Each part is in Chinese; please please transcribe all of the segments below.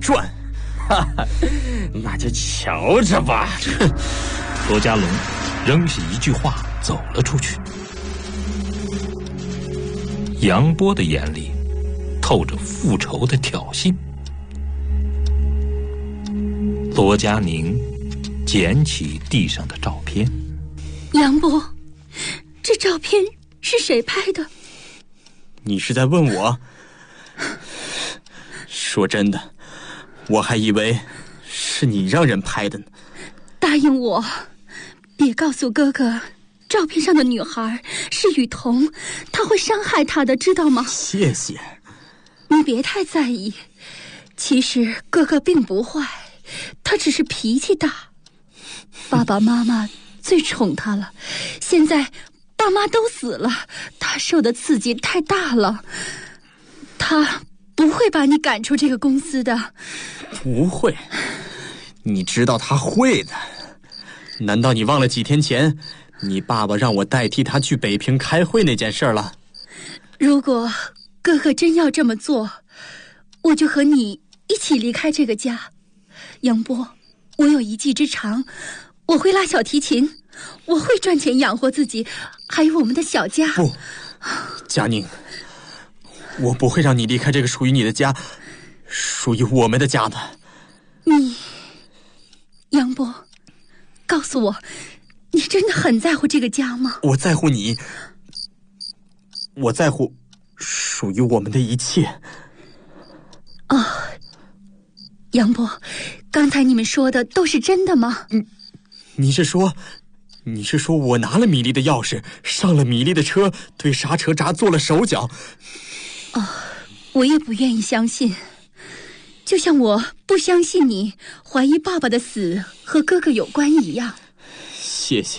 赚。哈哈，那就瞧着吧。 罗家龙扔下一句话走了出去。杨波的眼里透着复仇的挑衅。罗家宁捡起地上的照片。 杨波，这照片是谁拍的？ 你是在问我？说真的，我还以为是你让人拍的呢。 答应我，别告诉哥哥照片上的女孩是雨桐，她会伤害她的，知道吗？ 谢谢。 你别太在意，其实哥哥并不坏，他只是脾气大。爸爸妈妈最宠他了，现在爸妈都死了，他受的刺激太大了。他不会把你赶出这个公司的。 不会，你知道他会的。难道你忘了几天前你爸爸让我代替他去北平开会那件事了？ 如果哥哥真要这么做，我就和你一起离开这个家。杨波，我有一技之长，我会拉小提琴，我会赚钱养活自己，还有我们的小家。 不，佳宁，我不会让你离开这个属于你的家，属于我们的家的。 你，杨波，告诉我，你真的很在乎这个家吗？ 我在乎你，我在乎属于我们的一切。 杨波，刚才你们说的都是真的吗？ 你是说我拿了米粒的钥匙，上了米粒的车，对刹车闸做了手脚？ 我也不愿意相信，就像我不相信你怀疑爸爸的死和哥哥有关一样。 谢谢。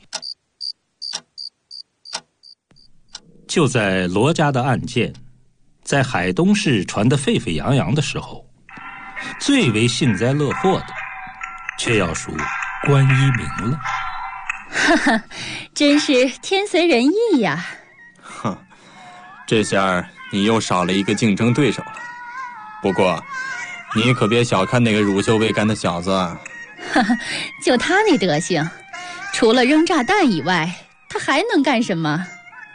就在罗家的案件在海东市传得沸沸扬扬的时候，最为幸灾乐祸的却要数关一鸣了。 哈哈，真是天随人意呀。 哼，这下你又少了一个竞争对手了。不过你可别小看那个乳臭未干的小子。 哈哈，就他那德行，除了扔炸弹以外，他还能干什么？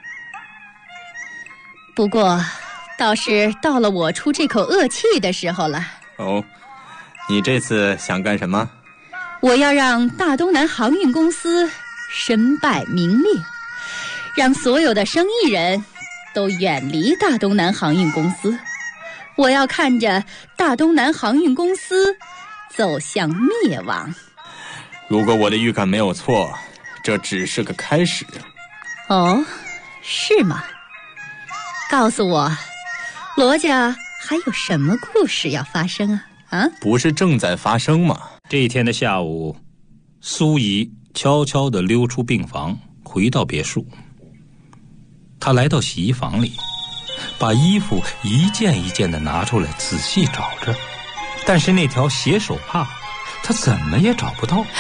不过倒是到了我出这口恶气的时候了。 哦，你这次想干什么？ 我要让大东南航运公司身败名裂，让所有的生意人都远离大东南航运公司。我要看着大东南航运公司走向灭亡。 如果我的预感没有错，这只是个开始。 哦，是吗？告诉我，罗家还有什么故事要发生啊？ 不是正在发生吗？ 这一天的下午，苏怡悄悄地溜出病房，回到别墅。她来到洗衣房里，把衣服一件一件地拿出来仔细找着，但是那条鞋手帕她怎么也找不到。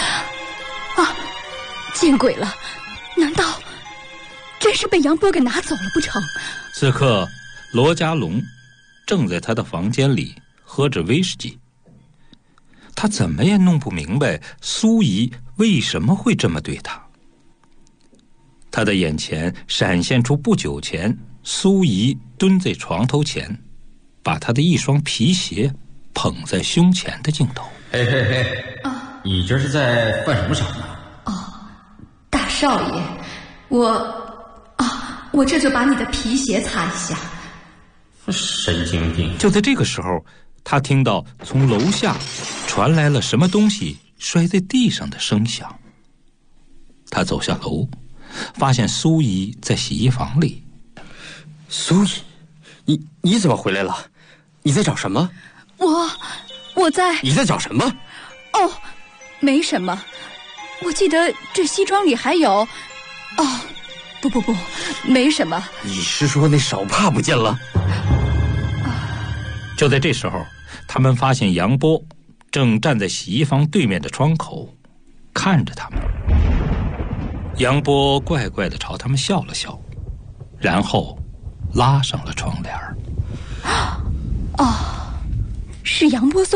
见鬼了，难道真是被杨波给拿走了不成？ 此刻罗家龙正在他的房间里喝着威士忌，他怎么也弄不明白苏怡为什么会这么对他。他的眼前闪现出不久前苏怡蹲在床头前，把他的一双皮鞋捧在胸前的镜头。 嘿嘿嘿，你这是在犯什么傻呢？ 大少爷，我这就把你的皮鞋擦一下。 神经病！ 就在这个时候，他听到从楼下传来了什么东西摔在地上的声响。他走下楼，发现苏怡在洗衣房里。 苏怡，你怎么回来了？你在找什么？ 我在…… 你在找什么？ 没什么。我记得这西装里还有……不，没什么。 你是说那手帕不见了？ 就在这时候，他们发现杨波正站在洗衣房对面的窗口，看着他们。杨波怪怪地朝他们笑了笑，然后拉上了窗帘。 是杨波送